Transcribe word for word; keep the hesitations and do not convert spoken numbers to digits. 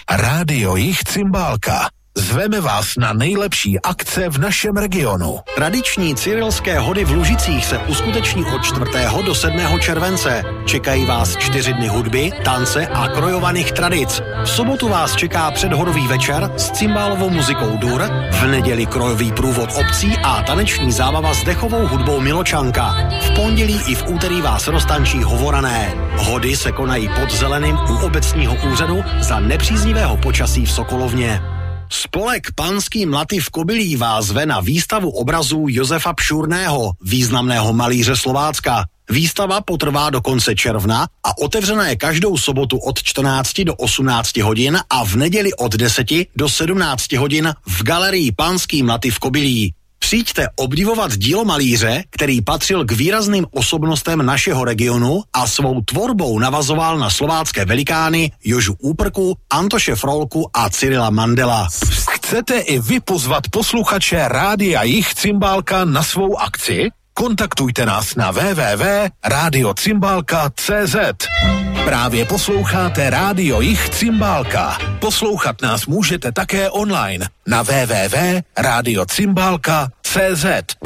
Rádio Jich Cymbálka. Zveme vás na nejlepší akce v našem regionu. Tradiční cyrilské hody v Lužicích se uskuteční od čtvrtého do sedmého července. Čekají vás čtyři dny hudby, tance a krojovaných tradic. V sobotu vás čeká předhodový večer s cymbálovou muzikou dur, v neděli krojový průvod obcí a taneční zábava s dechovou hudbou Miločanka. V pondělí i v úterý vás roztančí Hovorané. Hody se konají pod Zeleným u obecního úřadu za nepříznivého počasí v Sokolovně. Spolek Panský mlaty v Kobylí vás zve na výstavu obrazů Josefa Pšurného, významného malíře Slovácka. Výstava potrvá do konce června a otevřena je každou sobotu od čtrnácti do osmnácti hodin a v neděli od deseti do sedmnácti hodin v galerii Panský mlaty v Kobylí. Přijďte obdivovat dílo malíře, který patřil k výrazným osobnostem našeho regionu a svou tvorbou navazoval na slovácké velikány Jožu Úprku, Antoše Frolku a Cyrila Mandela. Chcete i vy pozvat posluchače Rádia Jich Cymbálka na svou akci? Kontaktujte nás na w w w tečka rádio cymbálka tečka cé zet. Právě posloucháte Rádio Jich Cymbálka. Poslouchat nás můžete také online na w w w tečka rádio cymbálka tečka cé zet.